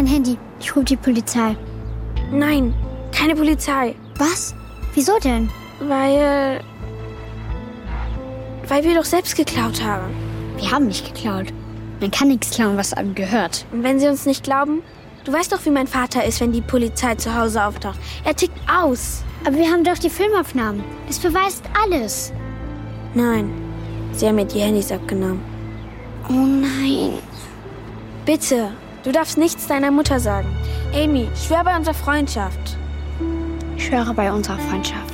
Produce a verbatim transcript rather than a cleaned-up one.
mein Handy. Ich rufe die Polizei. Nein, keine Polizei. Was? Wieso denn? Weil... Weil wir doch selbst geklaut haben. Wir haben nicht geklaut. Man kann nichts klauen, was einem gehört. Und wenn Sie uns nicht glauben, du weißt doch, wie mein Vater ist, wenn die Polizei zu Hause auftaucht. Er tickt aus. Aber wir haben doch die Filmaufnahmen. Das beweist alles. Nein, sie haben mir die Handys abgenommen. Oh nein. Bitte, du darfst nichts deiner Mutter sagen. Amy, schwör bei unserer Freundschaft. Ich schwöre bei unserer Freundschaft.